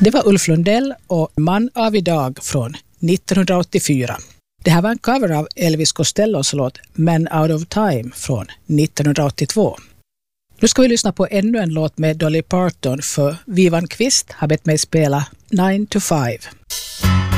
Det var Ulf Lundell och Man av idag från 1984. Det här var en cover av Elvis Costellos låt Man Out of Time från 1982. Nu ska vi lyssna på ännu en låt med Dolly Parton, för Vivan Kvist har bett mig spela 9 to 5.